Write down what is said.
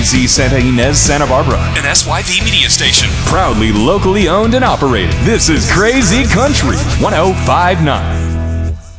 WBZ Santa Ynez, Santa Barbara. An SYV media station. Proudly locally owned and operated. This is Crazy Country 1059.